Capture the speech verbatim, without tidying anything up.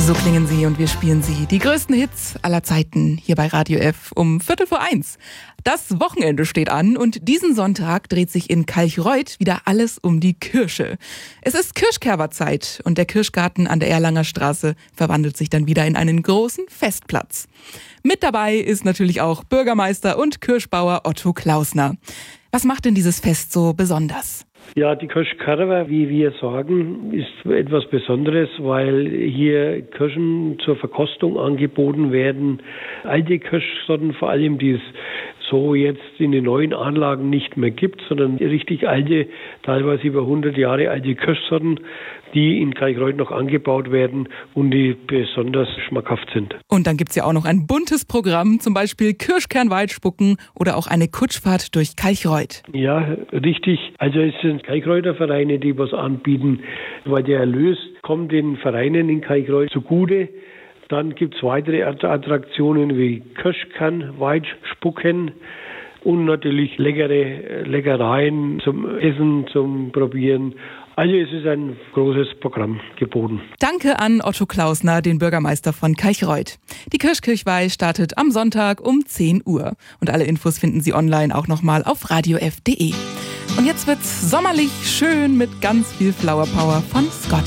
So klingen sie und wir spielen sie. Die größten Hits aller Zeiten hier bei Radio F um Viertel vor eins. Das Wochenende steht an und diesen Sonntag dreht sich in Kalchreuth wieder alles um die Kirsche. Es ist Kirschkerberzeit und der Kirschgarten an der Erlanger Straße verwandelt sich dann wieder in einen großen Festplatz. Mit dabei ist natürlich auch Bürgermeister und Kirschbauer Otto Klausner. Was macht denn dieses Fest so besonders? Ja, die Kirschkerber, wie wir sagen, ist etwas Besonderes, weil hier Kirschen zur Verkostung angeboten werden. Alte Kirschsorten vor allem, die es so jetzt in den neuen Anlagen nicht mehr gibt, sondern richtig alte, teilweise über hundert Jahre alte Kirschsorten, die in Kalchreuth noch angebaut werden und die besonders schmackhaft sind. Und dann gibt's ja auch noch ein buntes Programm, zum Beispiel Kirschkernwaldspucken oder auch eine Kutschfahrt durch Kalchreuth. Ja, richtig. Also es sind Kalchreuter Vereine, die was anbieten, weil der Erlös kommt den Vereinen in Kalchreuth zugute. Dann gibt's weitere Attraktionen wie Kirschkernwaldspucken und natürlich leckere Leckereien zum Essen, zum Probieren. Also es ist ein großes Programm geboten. Danke an Otto Klausner, den Bürgermeister von Kalchreuth. Die Kirschkirchweih startet am Sonntag um zehn Uhr. Und alle Infos finden Sie online auch nochmal auf radiof punkt de. Und jetzt wird's sommerlich schön mit ganz viel Flower Power von Scott.